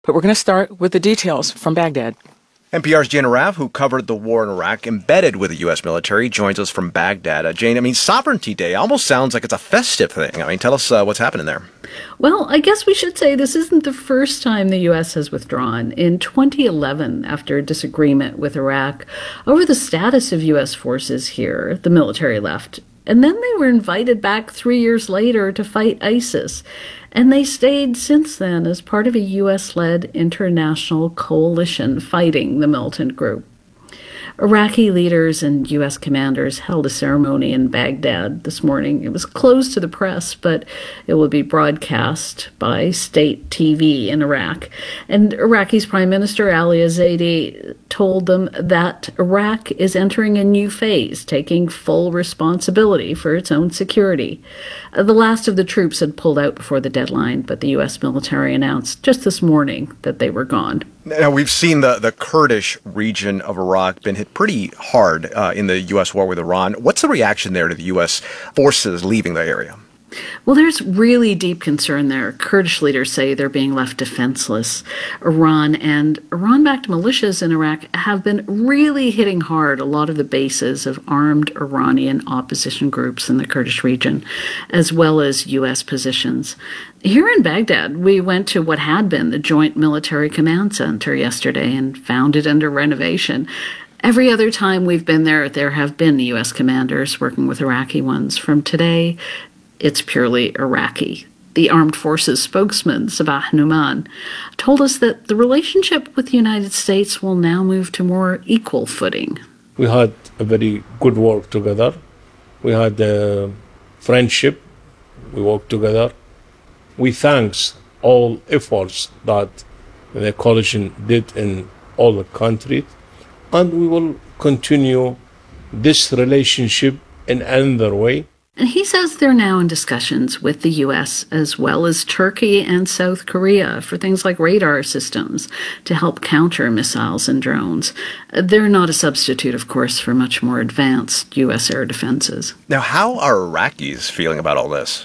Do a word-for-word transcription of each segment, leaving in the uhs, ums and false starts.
But we're going to start with the details from Baghdad. N P R's Jane Arraf, who covered the war in Iraq, embedded with the U S military, joins us from Baghdad. Uh, Jane, I mean, Sovereignty Day almost sounds like it's a festive thing. I mean, tell us uh, what's happening there. Well, I guess we should say this isn't the first time the U S has withdrawn. In twenty eleven, after a disagreement with Iraq over the status of U S forces here, the military left. And then they were invited back three years later to fight ISIS. And they stayed since then as part of a U S-led international coalition fighting the militant group. Iraqi leaders and U S commanders held a ceremony in Baghdad this morning. It was closed to the press, but it will be broadcast by state T V in Iraq. And Iraqi's Prime Minister Ali Zaidi told them that Iraq is entering a new phase, taking full responsibility for its own security. The last of the troops had pulled out before the deadline, but the U S military announced just this morning that they were gone. Now, we've seen the, the Kurdish region of Iraq been hit pretty hard uh, in the U S war with Iran. What's the reaction there to the U S forces leaving the area? Well, there's really deep concern there. Kurdish leaders say they're being left defenseless. Iran and Iran-backed militias in Iraq have been really hitting hard a lot of the bases of armed Iranian opposition groups in the Kurdish region, as well as U S positions. Here in Baghdad, we went to what had been the Joint Military Command Center yesterday and found it under renovation. Every other time we've been there, there have been U S commanders working with Iraqi ones. From today, it's purely Iraqi. The Armed Forces spokesman, Sabah Numan, told us that the relationship with the United States will now move to more equal footing. We had a very good work together. We had a friendship. We worked together. We thanks all efforts that the coalition did in all the countries, and we will continue this relationship in another way. And he says they're now in discussions with the U S as well as Turkey and South Korea for things like radar systems to help counter missiles and drones. They're not a substitute, of course, for much more advanced U S air defenses. Now, how are Iraqis feeling about all this?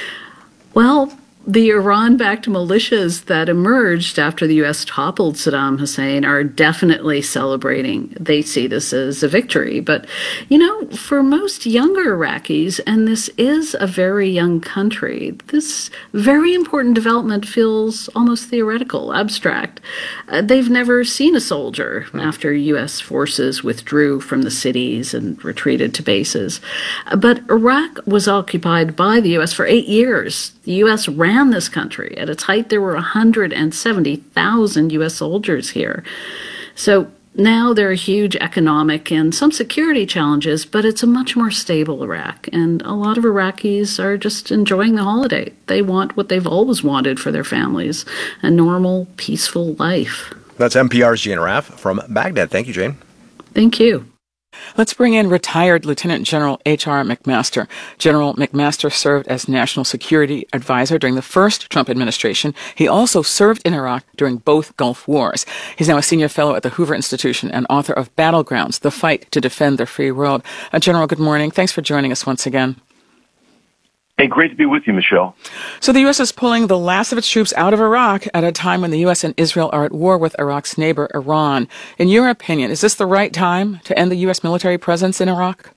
Well, the Iran-backed militias that emerged after the U S toppled Saddam Hussein are definitely celebrating. They see this as a victory. But, you know, for most younger Iraqis, and this is a very young country, this very important development feels almost theoretical, abstract. Uh, they've never seen a soldier after U S forces withdrew from the cities and retreated to bases. But Iraq was occupied by the U S for eight years. The U S ran this country. At its height, there were one hundred seventy thousand U S soldiers here. So now there are huge economic and some security challenges, but it's a much more stable Iraq. And a lot of Iraqis are just enjoying the holiday. They want what they've always wanted for their families, a normal, peaceful life. That's N P R's Jane Arraf from Baghdad. Thank you, Jane. Thank you. Let's bring in retired Lieutenant General H R McMaster. General McMaster served as National Security Advisor during the first Trump administration. He also served in Iraq during both Gulf Wars. He's now a senior fellow at the Hoover Institution and author of Battlegrounds, The Fight to Defend the Free World. Uh, General, good morning. Thanks for joining us once again. Hey, great to be with you, Michelle. So the U S is pulling the last of its troops out of Iraq at a time when the U S and Israel are at war with Iraq's neighbor, Iran. In your opinion, is this the right time to end the U S military presence in Iraq?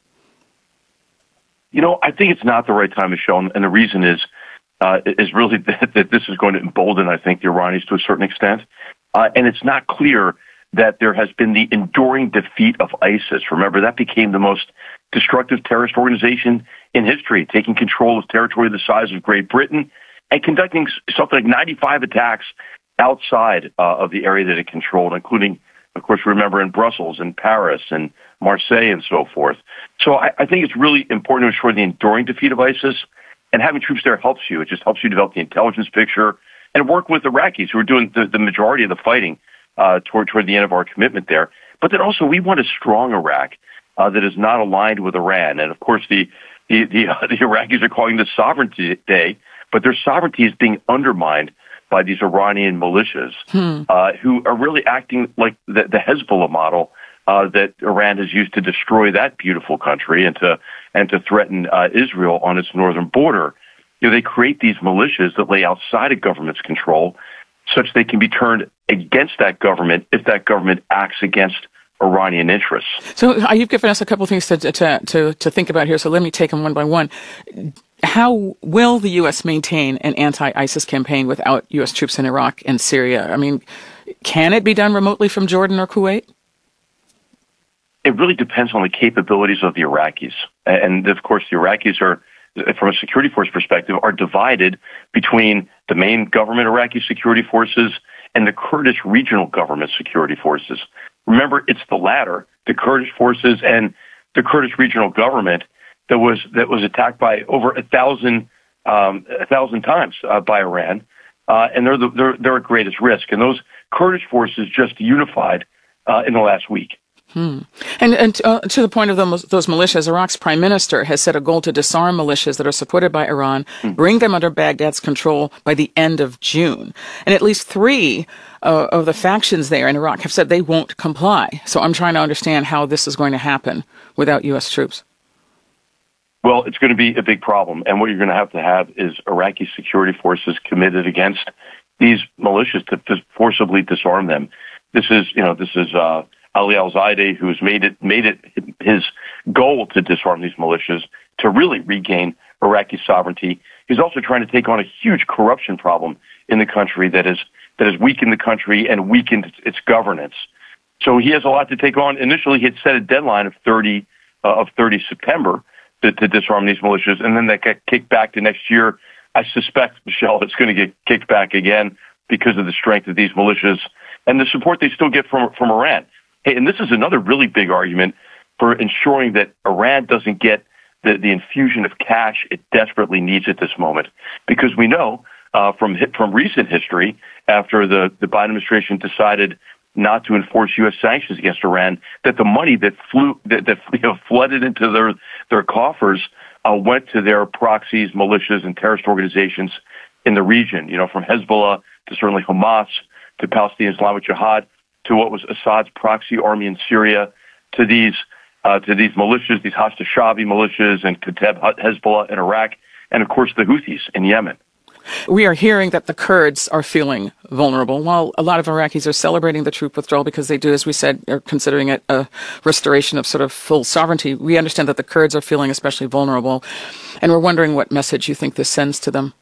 You know, I think it's not the right time, Michelle, and the reason is uh, is really that, that this is going to embolden, I think, the Iranians to a certain extent. Uh, and it's not clear that there has been the enduring defeat of ISIS. Remember, that became the most destructive terrorist organization in history, taking control of territory the size of Great Britain and conducting something like ninety-five attacks outside uh, of the area that it controlled, including, of course, remember in Brussels and Paris and Marseille and so forth. So I, I think it's really important to ensure the enduring defeat of ISIS, and having troops there helps you. It just helps you develop the intelligence picture and work with Iraqis who are doing the, the majority of the fighting uh, toward, toward the end of our commitment there. But then also we want a strong Iraq uh, that is not aligned with Iran. And of course, the The, the, uh, the Iraqis are calling this Sovereignty Day, but their sovereignty is being undermined by these Iranian militias hmm. uh, who are really acting like the, the Hezbollah model uh, that Iran has used to destroy that beautiful country and to and to threaten uh, Israel on its northern border. You know, they create these militias that lay outside of government's control such they can be turned against that government if that government acts against Iranian interests. So uh, you've given us a couple of things to, to, to, to think about here, so let me take them one by one. How will the U S maintain an anti-ISIS campaign without U S troops in Iraq and Syria? I mean, can it be done remotely from Jordan or Kuwait? It really depends on the capabilities of the Iraqis. And, of course, the Iraqis are, from a security force perspective, are divided between the main government Iraqi security forces and the Kurdish regional government security forces. Remember, it's the latter, the Kurdish forces and the Kurdish regional government, that was that was attacked by over a thousand um, a thousand times uh, by Iran, uh, and they're the, they're they're at greatest risk. And those Kurdish forces just unified uh, in the last week. Hmm. And, and uh, to the point of the, those militias, Iraq's prime minister has set a goal to disarm militias that are supported by Iran, hmm. bring them under Baghdad's control by the end of June. And at least three uh, of the factions there in Iraq have said they won't comply. So I'm trying to understand how this is going to happen without U S troops. Well, it's going to be a big problem. And what you're going to have to have is Iraqi security forces committed against these militias to, to forcibly disarm them. This is, you know, this is uh, Ali al-Zaidi, who's made it made it his goal to disarm these militias, to really regain Iraqi sovereignty. He's also trying to take on a huge corruption problem in the country that is that has weakened the country and weakened its, its governance. So he has a lot to take on. Initially, he had set a deadline of thirty uh, of thirty September. To, to disarm these militias, and then that got kicked back to next year. I suspect, Michelle, it's going to get kicked back again because of the strength of these militias and the support they still get from from Iran. Hey, and this is another really big argument for ensuring that Iran doesn't get the, the infusion of cash it desperately needs at this moment, because we know uh, from from recent history, after the, the Biden administration decided not to enforce U S sanctions against Iran, that the money that flew that, that you know, flooded into their their coffers uh, went to their proxies, militias, and terrorist organizations in the region. You know, from Hezbollah to certainly Hamas to Palestinian Islamic Jihad to what was Assad's proxy army in Syria to these uh, to these militias, these Hashd al-Shaabi militias, and Kateb Hezbollah in Iraq, and of course the Houthis in Yemen. We are hearing that the Kurds are feeling vulnerable, while a lot of Iraqis are celebrating the troop withdrawal because they do, as we said, are considering it a restoration of sort of full sovereignty. We understand that the Kurds are feeling especially vulnerable, and we're wondering what message you think this sends to them.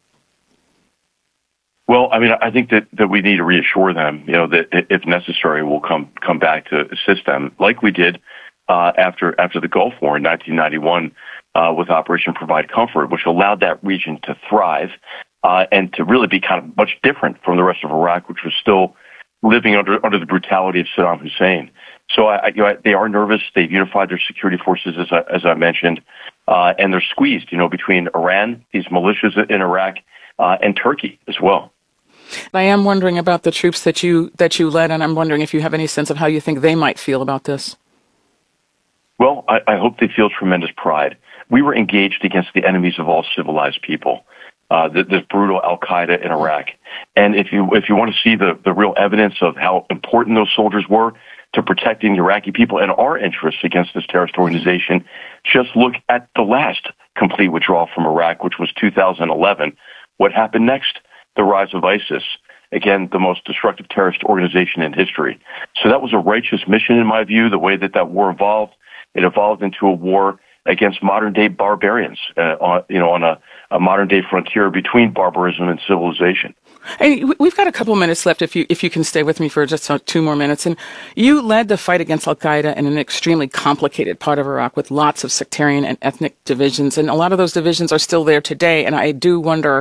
Well, I mean, I think that, that we need to reassure them, you know, that if necessary, we'll come come back to assist them, like we did uh, after after the Gulf War in nineteen ninety-one uh, with Operation Provide Comfort, which allowed that region to thrive. Uh, and to really be kind of much different from the rest of Iraq, which was still living under under the brutality of Saddam Hussein. So I, you know, they are nervous. They've unified their security forces, as I, as I mentioned, uh, and they're squeezed, you know, between Iran, these militias in Iraq, uh, and Turkey as well. I am wondering about the troops that you that you led, and I'm wondering if you have any sense of how you think they might feel about this. Well, I, I hope they feel tremendous pride. We were engaged against the enemies of all civilized people. Uh, this brutal Al-Qaeda in Iraq. And if you if you want to see the, the real evidence of how important those soldiers were to protecting the Iraqi people and our interests against this terrorist organization, just look at the last complete withdrawal from Iraq, which was two thousand eleven. What happened next? The rise of ISIS. Again, the most destructive terrorist organization in history. So that was a righteous mission, in my view, the way that that war evolved. It evolved into a war against modern-day barbarians, uh, on, you know, on a, a modern-day frontier between barbarism and civilization. And we've got a couple minutes left, if you if you can stay with me for just two more minutes. And you led the fight against Al-Qaeda in an extremely complicated part of Iraq with lots of sectarian and ethnic divisions, and a lot of those divisions are still there today. And I do wonder,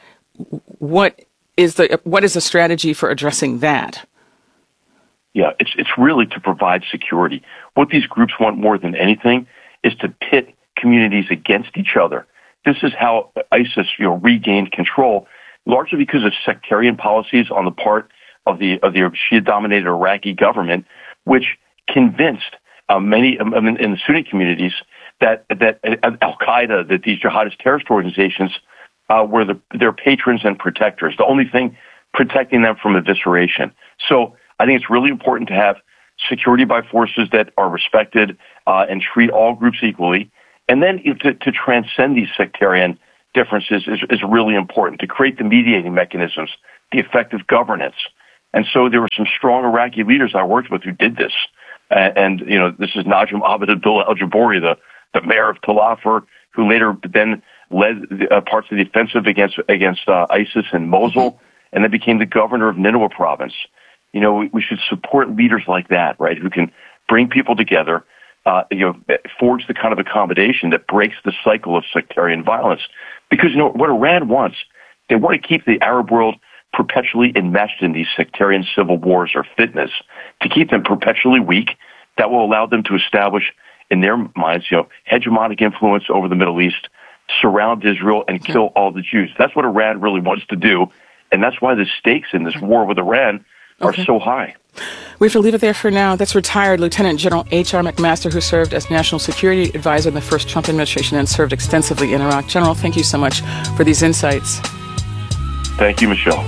what is the what is the strategy for addressing that? Yeah, it's it's really to provide security. What these groups want more than anything is to pit communities against each other. This is how ISIS, you know, regained control, largely because of sectarian policies on the part of the of the Shia-dominated Iraqi government, which convinced uh, many um, in the Sunni communities that that Al-Qaeda, that these jihadist terrorist organizations uh, were the, their patrons and protectors, the only thing protecting them from evisceration. So I think it's really important to have security by forces that are respected uh, and treat all groups equally. And then to, to transcend these sectarian differences is, is really important, to create the mediating mechanisms the effective governance. And so there were some strong Iraqi leaders I worked with who did this. And, and you know, this is Najm Abed Abdullah al-Jabouri, the, the mayor of Tel Afar, who later then led the, uh, parts of the offensive against against uh, ISIS in Mosul, mm-hmm. and then became the governor of Nineveh province. You know, we, we should support leaders like that, right, who can bring people together, uh, you know, forge the kind of accommodation that breaks the cycle of sectarian violence. Because, you know, what Iran wants, they want to keep the Arab world perpetually enmeshed in these sectarian civil wars or fitnas, to keep them perpetually weak. That will allow them to establish, in their minds, you know, hegemonic influence over the Middle East, surround Israel, and kill all the Jews. That's what Iran really wants to do, and that's why the stakes in this war with Iran are okay. so high. We have to leave it there for now. That's retired Lieutenant General H R McMaster, who served as National Security Advisor in the first Trump administration and served extensively in Iraq. General, thank you so much for these insights. Thank you, Michelle.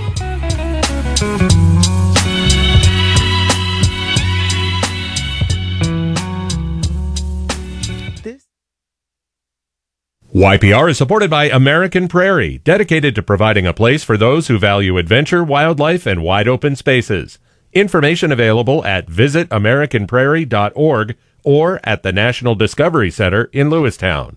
Y P R is supported by American Prairie, dedicated to providing a place for those who value adventure, wildlife, and wide-open spaces. Information available at visit american prairie dot org or at the National Discovery Center in Lewistown.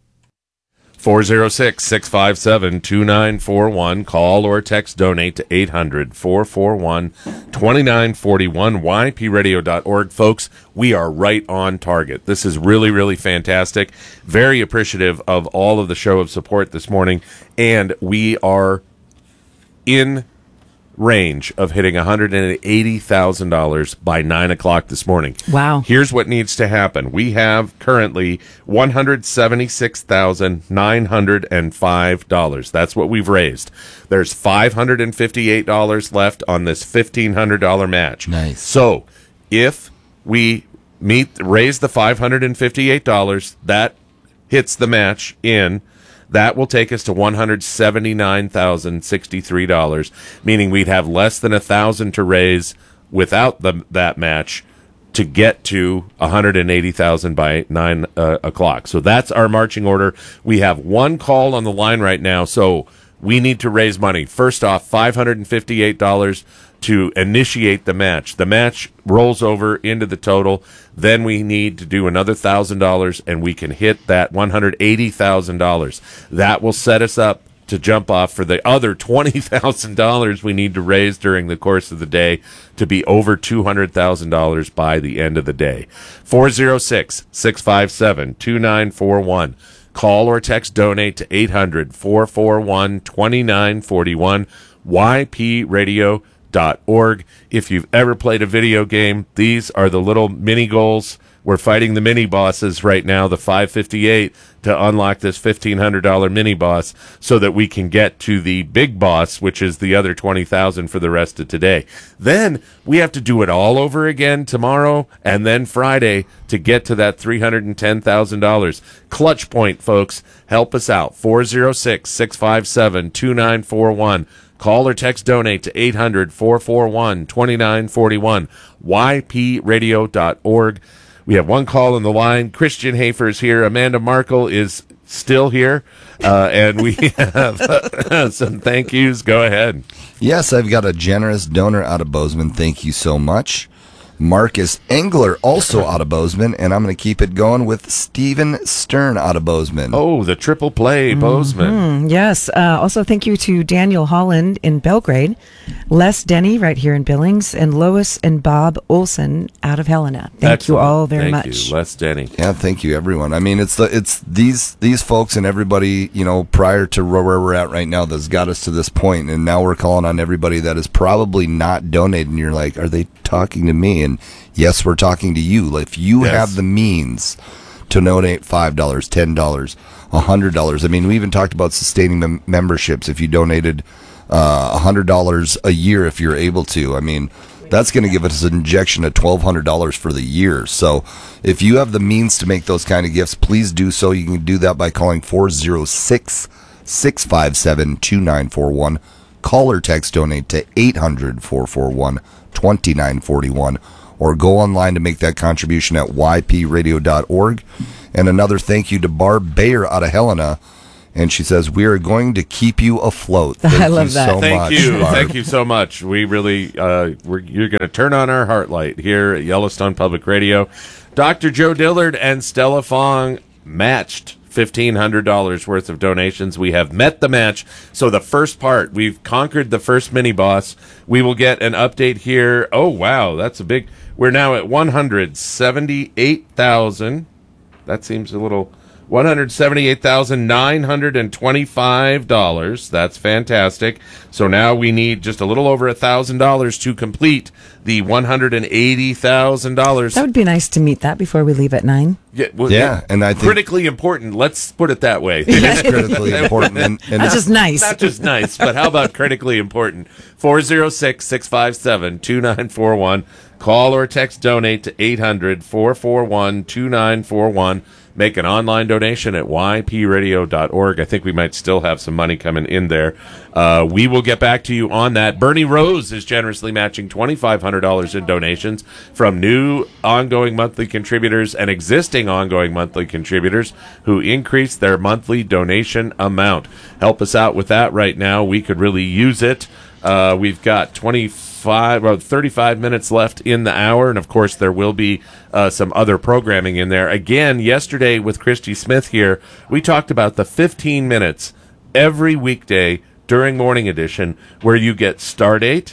four oh six, six five seven, two nine four one. Call or text donate to eight hundred, four four one, two nine four one, y p radio dot org. Folks, we are right on target. This is really, really fantastic. Very appreciative of all of the show of support this morning, and we are in range of hitting one hundred eighty thousand dollars by nine o'clock this morning. Wow. Here's what needs to happen. We have currently one hundred seventy-six thousand nine hundred five dollars. That's what we've raised. There's five hundred fifty-eight dollars left on this fifteen hundred dollars match. Nice. So if we meet, raise the five hundred fifty-eight dollars, that hits the match in. That will take us to one hundred seventy-nine thousand sixty-three dollars, meaning we'd have less than one thousand dollars to raise without the, that match to get to one hundred eighty thousand dollars by nine uh, o'clock. So that's our marching order. We have one call on the line right now, so we need to raise money. First off, five hundred fifty-eight dollars to initiate the match. The match rolls over into the total. Then we need to do another one thousand dollars, and we can hit that one hundred eighty thousand dollars. That will set us up to jump off for the other twenty thousand dollars we need to raise during the course of the day to be over two hundred thousand dollars by the end of the day. four oh six, six five seven, two nine four one. Call or text donate to eight hundred, four four one, two nine four one, y p radio dot org. If you've ever played a video game, these are the little mini goals. We're fighting the mini bosses right now, the five fifty-eight, to unlock this fifteen hundred dollars mini boss so that we can get to the big boss, which is the other twenty thousand dollars for the rest of today. Then we have to do it all over again tomorrow and then Friday to get to that three hundred ten thousand dollars. Clutch Point, folks, help us out. four oh six, six five seven, two nine four one. Call or text donate to eight hundred, four four one, two nine four one, y p radio dot org. We have one call on the line. Christian Hafer is here. Amanda Markle is still here. Uh, and we have some thank yous. Go ahead. Yes, I've got a generous donor out of Bozeman. Thank you so much. Marcus Engler, also out of Bozeman, and I'm going to keep it going with Stephen Stern out of Bozeman. Oh, the triple play, Bozeman. Mm-hmm. Yes. Uh, also, thank you to Daniel Holland in Belgrade, Les Denny right here in Billings, and Lois and Bob Olson out of Helena. Thank Excellent. you all very thank much. You, Les Denny. Yeah, thank you, everyone. I mean, it's the it's these these folks and everybody, you know, prior to where we're at right now that's got us to this point, and now we're calling on everybody that is probably not donating. You're like, are they talking to me? And yes, we're talking to you. If you yes. have the means to donate five dollars, ten dollars, one hundred dollars. I mean, we even talked about sustaining mem- memberships. If you donated uh, one hundred dollars a year, if you're able to. I mean, that's going to give us an injection of twelve hundred dollars for the year. So if you have the means to make those kind of gifts, please do so. You can do that by calling four oh six, six five seven, two nine four one. Call or text donate to eight hundred, four four one, two nine four one, or go online to make that contribution at y p radio dot org. And another thank you to Barb Bayer out of Helena. And she says, we are going to keep you afloat. Thank I love you that. so Thank much, you. Barb. Thank you so much. We really, uh, we're, you're going to turn on our heart light here at Yellowstone Public Radio. Doctor Joe Dillard and Stella Fong matched fifteen hundred dollars worth of donations. We have met the match. So the first part, we've conquered the first mini boss. We will get an update here. Oh, wow. That's a big, we're now at one hundred seventy-eight thousand. That seems a little, one hundred seventy-eight thousand nine hundred twenty-five dollars. That's fantastic. So now we need just a little over one thousand dollars to complete the one hundred eighty thousand dollars. That would be nice to meet that before we leave at nine. Yeah, well, Yeah, and I think- critically important. Let's put it that way. It is critically important. And, and That's just nice. Not just nice, but how about critically important? four oh six, six five seven, two nine four one. Call or text donate to eight hundred, four four one, two nine four one. Make an online donation at y p radio dot org. I think we might still have some money coming in there. Uh, we will get back to you on that. Bernie Rose is generously matching twenty-five hundred dollars in donations from new ongoing monthly contributors and existing ongoing monthly contributors who increased their monthly donation amount. Help us out with that right now. We could really use it. Uh, we've got twenty-five or thirty-five minutes left in the hour, and of course there will be uh, some other programming in there. Again, yesterday with Christy Smith here, we talked about the fifteen minutes every weekday during Morning Edition where you get Stardate,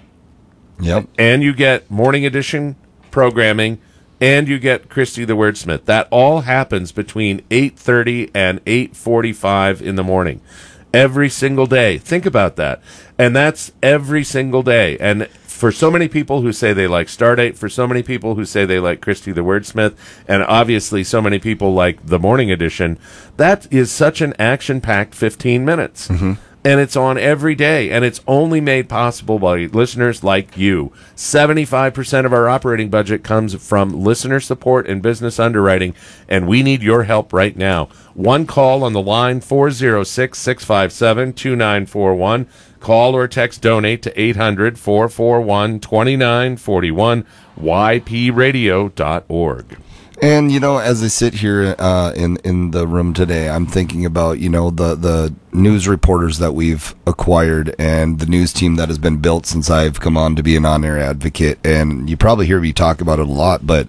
Yep. and you get Morning Edition programming, and you get Christy the Wordsmith. That all happens between eight thirty and eight forty-five in the morning. Every single day. Think about that. And that's every single day. And for so many people who say they like Stardate, for so many people who say they like Christy the Wordsmith, and obviously so many people like the Morning Edition, that is such an action-packed fifteen minutes. Mm-hmm. And it's on every day, and it's only made possible by listeners like you. seventy-five percent of our operating budget comes from listener support and business underwriting, and we need your help right now. One call on the line, four oh six, six five seven, two nine four one. Call or text donate to eight hundred, four four one, two nine four one, y p radio dot org. And, you know, as I sit here uh, in in the room today, I'm thinking about, you know, the, the news reporters that we've acquired and the news team that has been built since I've come on to be an on-air advocate. And you probably hear me talk about it a lot, but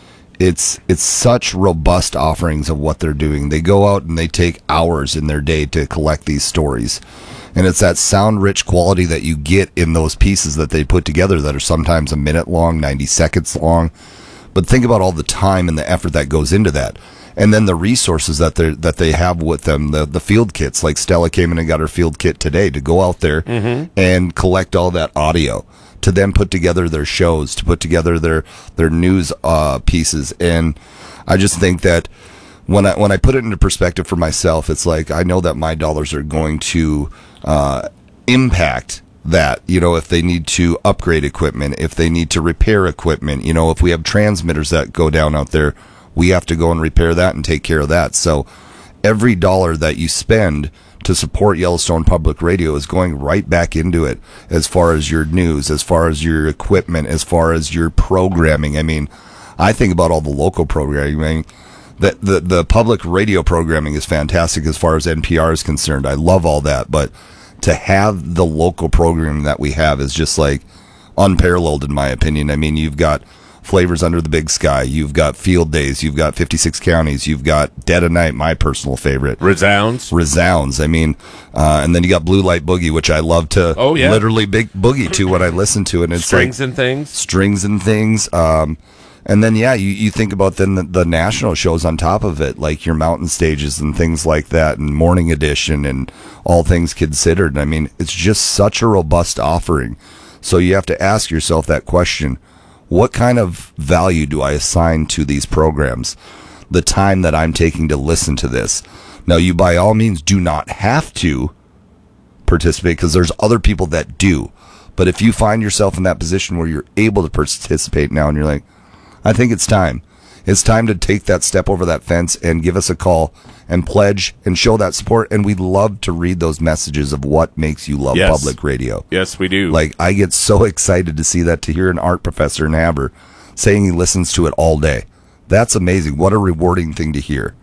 it's it's such robust offerings of what they're doing. They go out and they take hours in their day to collect these stories. And it's that sound-rich quality that you get in those pieces that they put together that are sometimes a minute long, ninety seconds long. But think about all the time and the effort that goes into that. And then the resources that they that they have with them, the, the field kits, like Stella came in and got her field kit today to go out there mm-hmm. and collect all that audio, to then put together their shows, to put together their, their news uh, pieces. And I just think that when I when I put it into perspective for myself, it's like I know that my dollars are going to uh, impact that, you know, if they need to upgrade equipment, if they need to repair equipment, you know, if we have transmitters that go down out there, we have to go and repair that and take care of that. So every dollar that you spend to support Yellowstone Public Radio is going right back into it, as far as your news, as far as your equipment, as far as your programming. I mean, I think about all the local programming. I mean, the, the, the public radio programming is fantastic as far as N P R is concerned. I love all that, but to have the local programming that we have is just like unparalleled in my opinion. I mean, you've got Flavors Under the Big Sky, you've got Field Days, you've got fifty-six Counties, you've got Dead of Night, my personal favorite. Resounds. Resounds. I mean, uh, and then you got Blue Light Boogie, which I love to oh, yeah. literally big boogie to when I listen to it. And it's Strings like, and Things. Strings and Things. Um, and then, yeah, you, you think about then the, the national shows on top of it, like your mountain stages and things like that, and Morning Edition and All Things Considered. I mean, it's just such a robust offering. So you have to ask yourself that question. What kind of value do I assign to these programs? The time that I'm taking to listen to this. Now, you by all means do not have to participate because there's other people that do. But if you find yourself in that position where you're able to participate now and you're like, I think it's time. It's time to take that step over that fence and give us a call and pledge and show that support. And we'd love to read those messages of what makes you love yes. public radio. Yes, we do. Like, I get so excited to see that, to hear an art professor in Aber saying he listens to it all day. That's amazing. What a rewarding thing to hear.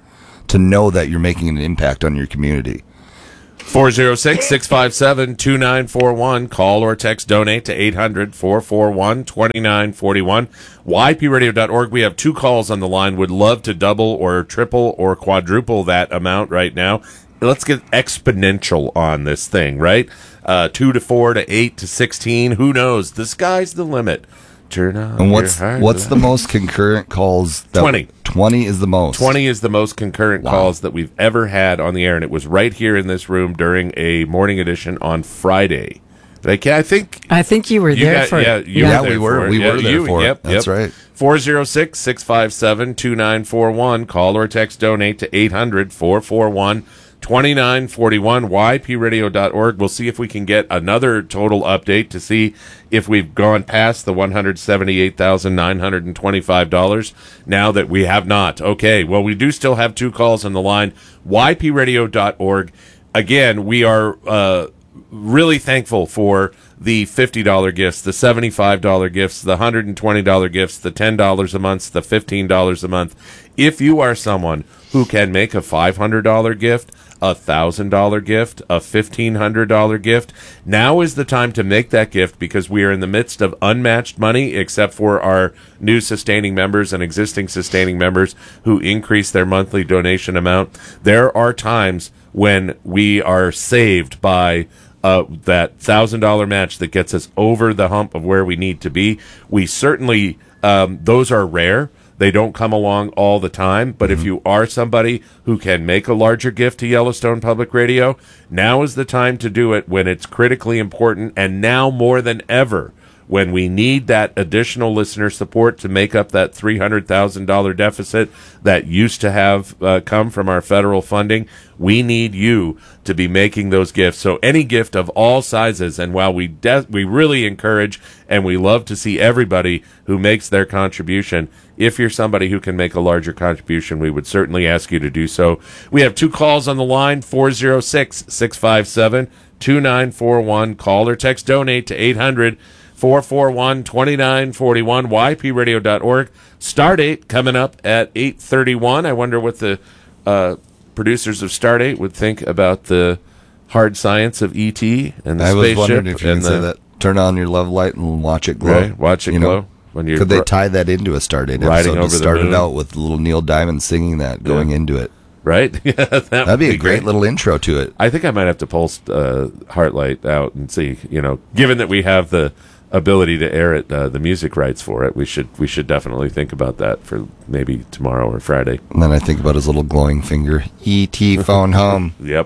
to know that you're making an impact on your community. four oh six, six five seven, two nine four one. Call or text donate to eight hundred, four four one, two nine four one. Y P radio dot org. We have two calls on the line. Would love to double or triple or quadruple that amount right now. Let's get exponential on this thing, right? Uh, two to four to eight to sixteen. Who knows? The sky's the limit. Turn on And what's your heart what's the light. most concurrent calls? That, twenty. twenty is the most. twenty is the most concurrent Wow. calls that we've ever had on the air, and it was right here in this room during a morning edition on Friday. Like, I think I think you were you there got, for yeah, it. you Yeah, were there we were. for it. We Yeah, were there you, for it. yep, That's yep. right. four oh six, six five seven, two nine four one. Call or text donate to eight hundred, four four one, two nine four one. Y P radio dot org. We'll see if we can get another total update to see if we've gone past the one hundred seventy-eight thousand nine hundred twenty-five dollars now that we have not. Okay, well, we do still have two calls on the line. Y P radio dot org. Again, we are uh, really thankful for the fifty dollars gifts, the seventy-five dollars gifts, the one hundred twenty dollars gifts, the ten dollars a month, the fifteen dollars a month. If you are someone who can make a five hundred dollars gift, a one thousand dollars gift, a fifteen hundred dollars gift, now is the time to make that gift, because we are in the midst of unmatched money, except for our new sustaining members and existing sustaining members who increase their monthly donation amount. There are times when we are saved by Uh, that one thousand dollars match that gets us over the hump of where we need to be. We certainly, um, those are rare. They don't come along all the time. But if you are somebody who can make a larger gift to Yellowstone Public Radio, now is the time to do it, when it's critically important, and now more than ever, when we need that additional listener support to make up that three hundred thousand dollars deficit that used to have uh, come from our federal funding. We need you to be making those gifts. So any gift of all sizes, and while we de- we really encourage and we love to see everybody who makes their contribution, if you're somebody who can make a larger contribution, we would certainly ask you to do so. We have two calls on the line, four oh six, six five seven, two nine four one. Call or text donate to eight hundred, four four one, two nine four one. Y P radio dot org. Stardate coming up at eight thirty-one. I wonder what the uh, producers of Stardate would think about the hard science of E T and the I was uh, spaceship. wondering if you and can say the- that. Turn on your love light and watch it glow. Right, watch it you glow. Know? When you're Could they ri- tie that into a Stardate riding episode? over It the started moon? out with little Neil Diamond singing that, going Yeah. into it. Right? Yeah, that That'd would be a great little intro to it. I think I might have to pulse uh, Heartlight out and see, you know, given that we have the ability to air it, uh, the music rights for it, we should we should definitely think about that for maybe tomorrow or Friday. And then I think about his little glowing finger. E T phone home. Yep.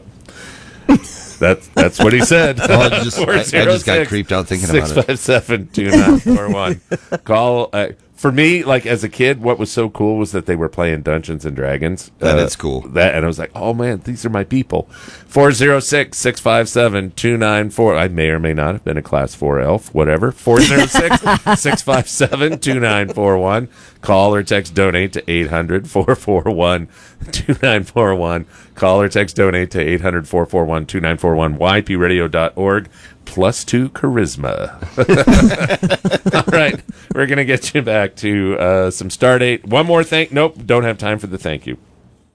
That's that's what he said. Oh, I just- I- I just got creeped out thinking about it. six five seven, two nine four one. Call. Uh, for me, like as a kid, what was so cool was that they were playing Dungeons and Dragons. That uh, is cool. That and I was like, oh man, these are my people. four oh six, six five seven, two nine four. I may or may not have been a class four elf, whatever. four oh six, six five seven, two nine four one. Call or text donate to eight hundred, four four one, two nine four one. Call or text donate to eight hundred, four four one, two nine four one. Y P radio dot org. Plus two charisma. All right. We're going to get you back to uh, some Stardate. One more thank. Nope. Don't have time for the thank you.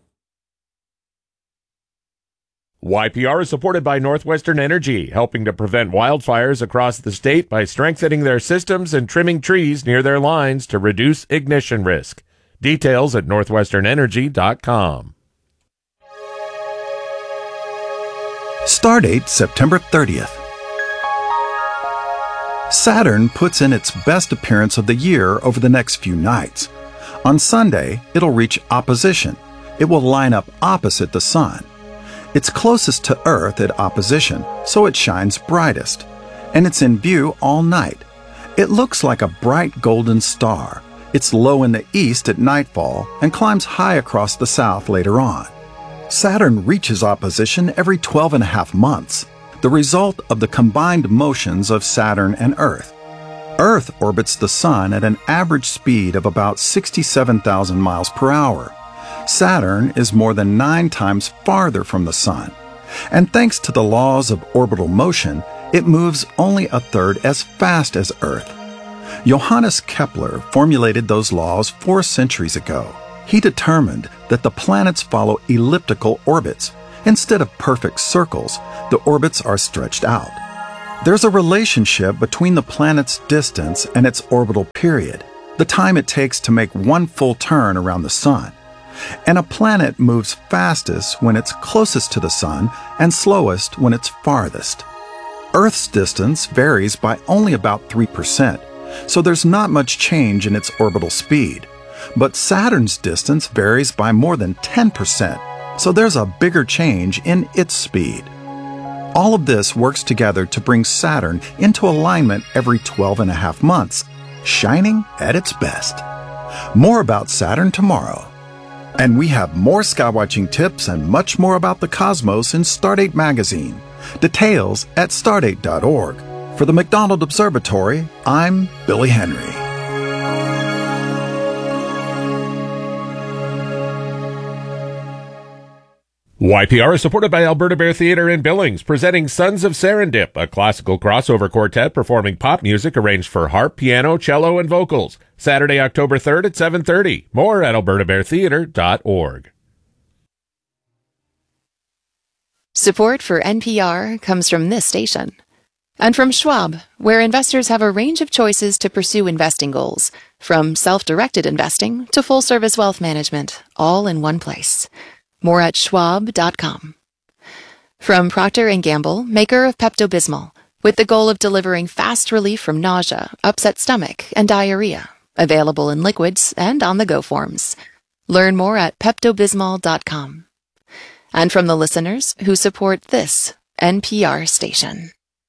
Y P R is supported by Northwestern Energy, helping to prevent wildfires across the state by strengthening their systems and trimming trees near their lines to reduce ignition risk. Details at northwestern energy dot com. Stardate September thirtieth. Saturn puts in its best appearance of the year over the next few nights. On Sunday, it'll reach opposition. It will line up opposite the Sun. It's closest to Earth at opposition, so it shines brightest. And it's in view all night. It looks like a bright golden star. It's low in the east at nightfall and climbs high across the south later on. Saturn reaches opposition every twelve and a half months, the result of the combined motions of Saturn and Earth. Earth orbits the Sun at an average speed of about sixty-seven thousand miles per hour. Saturn is more than nine times farther from the Sun. And thanks to the laws of orbital motion, it moves only a third as fast as Earth. Johannes Kepler formulated those laws four centuries ago. He determined that the planets follow elliptical orbits. Instead of perfect circles, the orbits are stretched out. There's a relationship between the planet's distance and its orbital period, the time it takes to make one full turn around the sun. And a planet moves fastest when it's closest to the sun and slowest when it's farthest. Earth's distance varies by only about three percent, so there's not much change in its orbital speed. But Saturn's distance varies by more than ten percent, so there's a bigger change in its speed. All of this works together to bring Saturn into alignment every twelve and a half months, shining at its best. More about Saturn tomorrow. And we have more skywatching tips and much more about the cosmos in Stardate magazine. Details at stardate dot org. For the McDonald Observatory, I'm Billy Henry. Y P R is supported by Alberta Bear Theatre in Billings, presenting Sons of Serendip, a classical crossover quartet performing pop music arranged for harp, piano, cello, and vocals. Saturday, October third at seven thirty. More at alberta bear theatre dot org. Support for N P R comes from this station. And from Schwab, where investors have a range of choices to pursue investing goals, from self-directed investing to full-service wealth management, all in one place. More at schwab dot com. From Procter and Gamble, maker of Pepto-Bismol, with the goal of delivering fast relief from nausea, upset stomach, and diarrhea. Available in liquids and on-the-go forms. Learn more at pepto bismol dot com. And from the listeners who support this N P R station.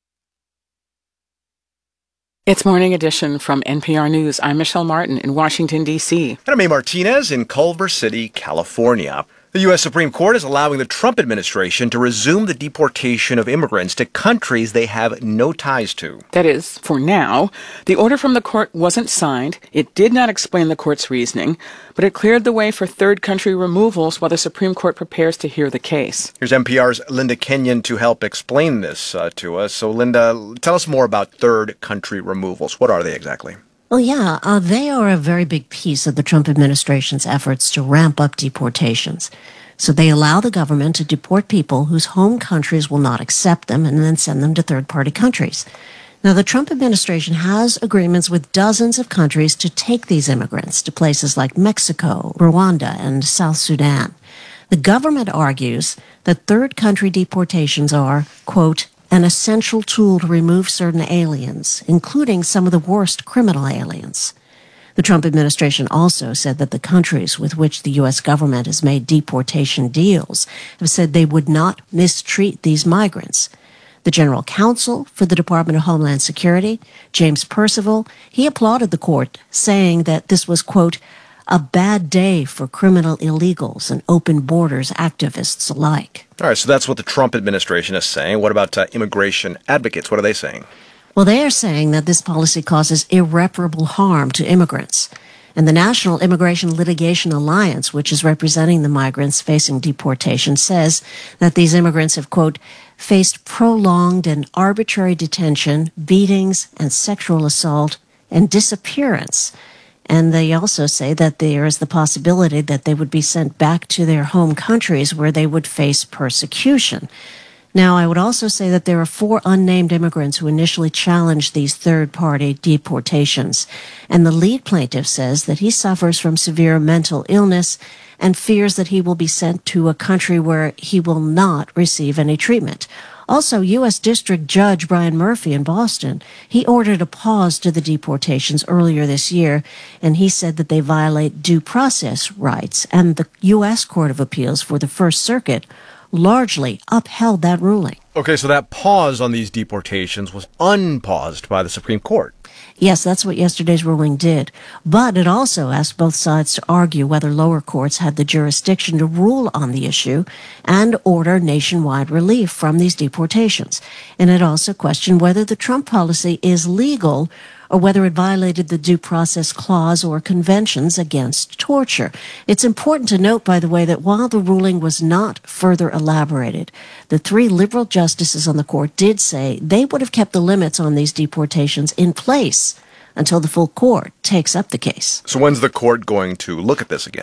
It's Morning Edition from N P R News. I'm Michelle Martin in Washington, D C. And I'm A. Martinez in Culver City, California. The U S Supreme Court is allowing the Trump administration to resume the deportation of immigrants to countries they have no ties to. That is, for now. The order from the court wasn't signed. It did not explain the court's reasoning, but it cleared the way for third country removals while the Supreme Court prepares to hear the case. Here's N P R's Linda Kenyon to help explain this uh, to us. So, Linda, tell us more about third country removals. What are they exactly? Well, yeah, uh, they are a very big piece of the Trump administration's efforts to ramp up deportations. So they allow the government to deport people whose home countries will not accept them and then send them to third-party countries. Now, the Trump administration has agreements with dozens of countries to take these immigrants to places like Mexico, Rwanda, and South Sudan. The government argues that third country deportations are, quote, an essential tool to remove certain aliens, including some of the worst criminal aliens. The Trump administration also said that the countries with which the U S government has made deportation deals have said they would not mistreat these migrants. The general counsel for the Department of Homeland Security, James Percival, he applauded the court, saying that this was, quote, a bad day for criminal illegals and open borders activists alike. All right, so that's what the Trump administration is saying. What about uh, immigration advocates? What are they saying? Well, they are saying that this policy causes irreparable harm to immigrants. And the National Immigration Litigation Alliance, which is representing the migrants facing deportation, says that these immigrants have, quote, faced prolonged and arbitrary detention, beatings, and sexual assault, and disappearance. And they also say that there is the possibility that they would be sent back to their home countries where they would face persecution. Now, I would also say that there are four unnamed immigrants who initially challenged these third-party deportations. And the lead plaintiff says that he suffers from severe mental illness and fears that he will be sent to a country where he will not receive any treatment. Also, U S District Judge Brian Murphy in Boston, he ordered a pause to the deportations earlier this year, and he said that they violate due process rights. And the U S Court of Appeals for the First Circuit largely upheld that ruling. Okay, so that pause on these deportations was unpaused by the Supreme Court. Yes, that's what yesterday's ruling did. But it also asked both sides to argue whether lower courts had the jurisdiction to rule on the issue and order nationwide relief from these deportations. And it also questioned whether the Trump policy is legal or whether it violated the Due Process Clause or conventions against torture. It's important to note, by the way, that while the ruling was not further elaborated, the three liberal justices on the court did say they would have kept the limits on these deportations in place until the full court takes up the case. So when's the court going to look at this again?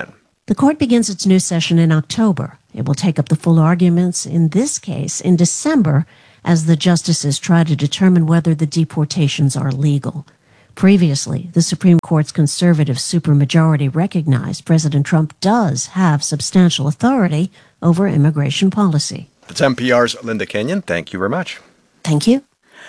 The court begins its new session in October. It will take up the full arguments in this case in December as the justices try to determine whether the deportations are legal. Previously, the Supreme Court's conservative supermajority recognized President Trump does have substantial authority over immigration policy. It's N P R's Linda Kenyon. Thank you very much. Thank you.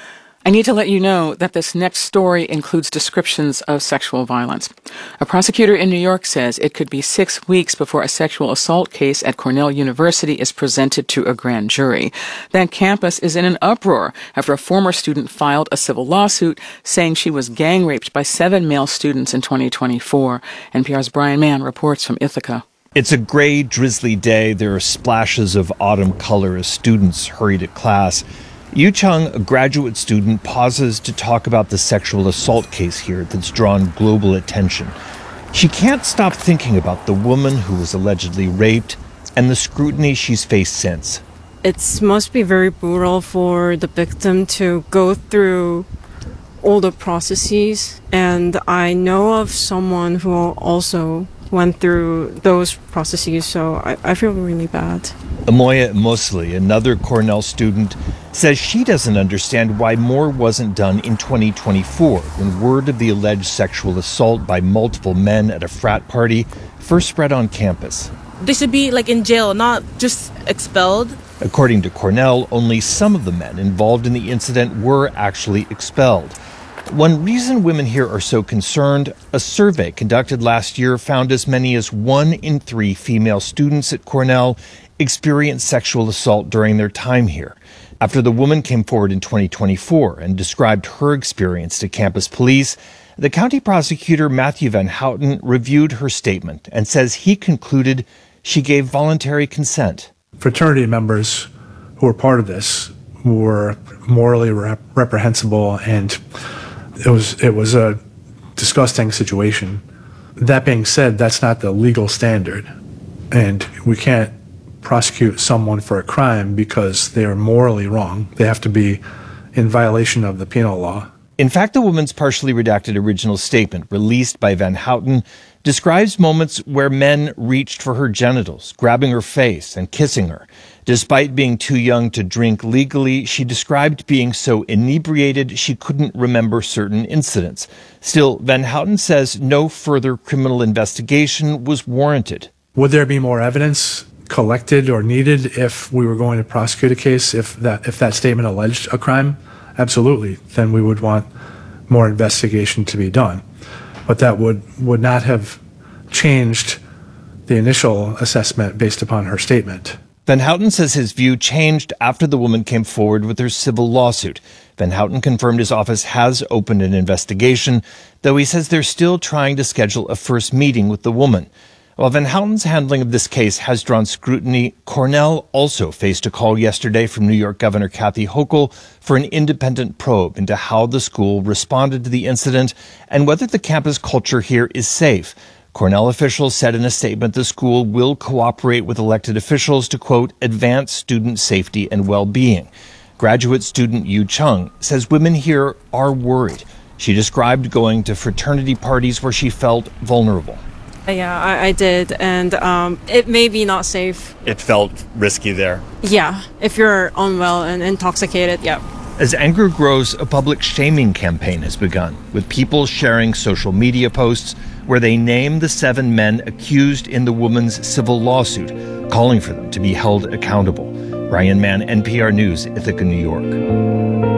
I need to let you know that this next story includes descriptions of sexual violence. A prosecutor in New York says it could be six weeks before a sexual assault case at Cornell University is presented to a grand jury. That campus is in an uproar after a former student filed a civil lawsuit saying she was gang raped by seven male students in twenty twenty-four. N P R's Brian Mann reports from Ithaca. It's a gray, drizzly day. There are splashes of autumn color as students hurry to class. Yu Chung, a graduate student, pauses to talk about the sexual assault case here that's drawn global attention. She can't stop thinking about the woman who was allegedly raped and the scrutiny she's faced since. It must be very brutal for the victim to go through all the processes, and I know of someone who also went through those processes, so I, I feel really bad. Amoya Mosley, another Cornell student, says she doesn't understand why more wasn't done in twenty twenty-four when word of the alleged sexual assault by multiple men at a frat party first spread on campus. They should be like in jail, not just expelled. According to Cornell, only some of the men involved in the incident were actually expelled. One reason women here are so concerned, a survey conducted last year found as many as one in three female students at Cornell experienced sexual assault during their time here. After the woman came forward in twenty twenty-four and described her experience to campus police, the county prosecutor Matthew Van Houten reviewed her statement and says he concluded she gave voluntary consent. Fraternity members who were part of this were morally rep- reprehensible, and it was it was a disgusting situation. That being said, that's not the legal standard, and we can't prosecute someone for a crime because they are morally wrong. They have to be in violation of the penal law. In fact, the woman's partially redacted original statement, released by Van Houten, describes moments where men reached for her genitals, grabbing her face and kissing her. Despite being too young to drink legally, she described being so inebriated she couldn't remember certain incidents. Still, Van Houten says no further criminal investigation was warranted. Would there be more evidence collected or needed if we were going to prosecute a case, if that if that statement alleged a crime? Absolutely. Then we would want more investigation to be done. But that would, would not have changed the initial assessment based upon her statement. Van Houten says his view changed after the woman came forward with her civil lawsuit. Van Houten confirmed his office has opened an investigation, though he says they're still trying to schedule a first meeting with the woman. While Van Houten's handling of this case has drawn scrutiny, Cornell also faced a call yesterday from New York Governor Kathy Hochul for an independent probe into how the school responded to the incident and whether the campus culture here is safe. Cornell officials said in a statement the school will cooperate with elected officials to, quote, advance student safety and well-being. Graduate student Yu Chung says women here are worried. She described going to fraternity parties where she felt vulnerable. Yeah, I, I did, and um, it may be not safe. It felt risky there. Yeah, if you're unwell and intoxicated, yeah. As anger grows, a public shaming campaign has begun, with people sharing social media posts where they name the seven men accused in the woman's civil lawsuit, calling for them to be held accountable. Ryan Mann, N P R News, Ithaca, New York.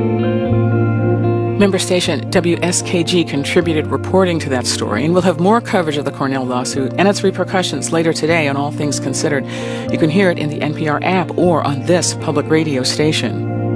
Member station W S K G contributed reporting to that story, and we'll have more coverage of the Cornell lawsuit and its repercussions later today on All Things Considered. You can hear it in the N P R app or on this public radio station.